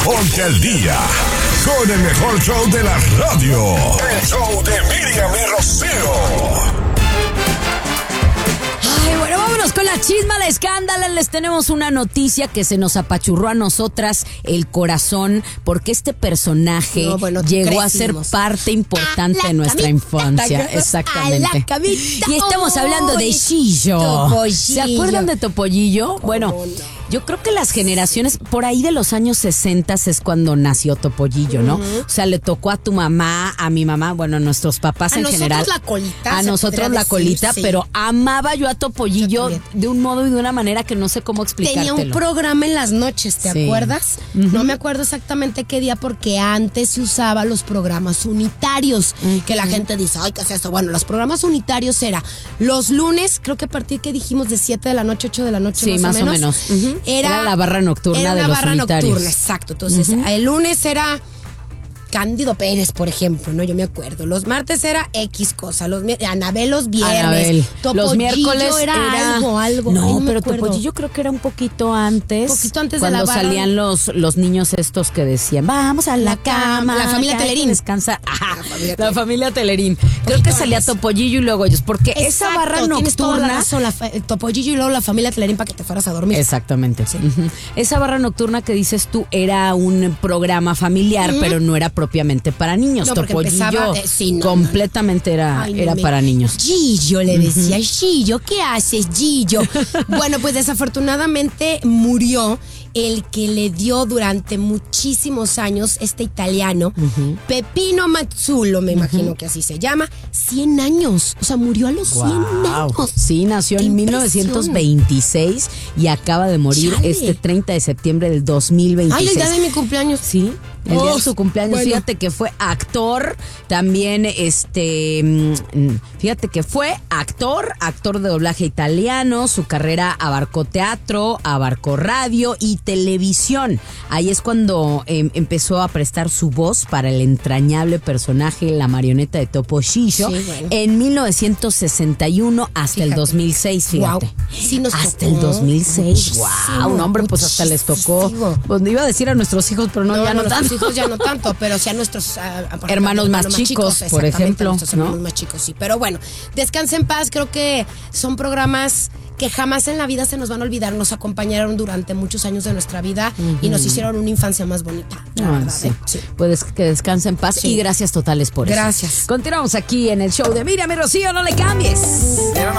Ponte al día con el mejor show de la radio. El show de Miriam y Rocío. Ay, bueno, vámonos con la chisma de escándalo. Les tenemos una noticia que se nos apachurró a nosotras el corazón, porque este personaje llegó a ser parte importante de nuestra infancia. Exactamente. Y estamos hablando de Gillo. Topollillo. ¿Se acuerdan de Topollillo? Bueno, yo creo que las generaciones por ahí de los años 60 es cuando nació Topollillo, ¿no? O sea, le tocó a tu mamá, a mi mamá, bueno, a nuestros papás en general. La colita, a nosotros la colita, sí. pero amaba yo a Topollillo de un modo y de una manera que no sé cómo explicártelo. Tenía un programa en las noches, ¿te acuerdas? No me acuerdo exactamente qué día, porque antes se usaba los programas unitarios, que la gente dice, ay, ¿qué es eso? Bueno, los programas unitarios era los lunes, creo que a partir que dijimos de 7 de la noche, 8 de la noche, sí, más o menos. Era la barra nocturna de los unitarios. Era la barra nocturna, exacto. Entonces, el lunes era Cándido Pérez, por ejemplo, ¿no? Yo me acuerdo. Los martes era X cosa. Anabel los viernes. Topollillo los miércoles era algo. No, pero Topollillo creo que era un poquito antes. De cuando la barra. Salían los niños estos que decían, vamos a la cama. La familia Telerín. Descansa. La familia Telerín. Creo que salía Topollillo y luego ellos. Porque esa barra nocturna. Topollillo y luego la familia Telerín para que te fueras a dormir. Exactamente. Sí. Esa barra nocturna que dices tú era un programa familiar, pero no era propiamente para niños. Topollillo completamente era para niños. Gillo le decía, Gillo, ¿qué haces, Gillo? Bueno, pues desafortunadamente murió el que le dio durante muchísimos años este italiano, Peppino Mazzulo, me imagino que así se llama, 100 años. O sea, murió a los 100 años. Sí, nació en 1926 y acaba de morir este 30 de septiembre del 2026. Ay, el día de mi cumpleaños. Sí, el día de su cumpleaños. Bueno. Fíjate que fue actor, también fíjate que fue actor de doblaje italiano. Su carrera abarcó teatro, abarcó radio y televisión. Ahí es cuando empezó a prestar su voz para el entrañable personaje, la marioneta de Topollillo, en 1961 hasta el 2006, fíjate. Wow. Sí hasta el 2006. Wow, no, hombre, pues hasta les tocó. Pues iba a decir a nuestros hijos, pero ya no tanto. Hijos ya no tanto, pero sí a nuestros hermanos más chicos, por ejemplo. Nuestros hermanos más chicos, sí. Pero bueno, descansa en paz. Creo que son programas que jamás en la vida se nos van a olvidar. Nos acompañaron durante muchos años de nuestra vida y nos hicieron una infancia más bonita. Sí. Puedes que descanse en paz y gracias totales por eso. Gracias. Continuamos aquí en el show de Miriam y Rocío, no le cambies.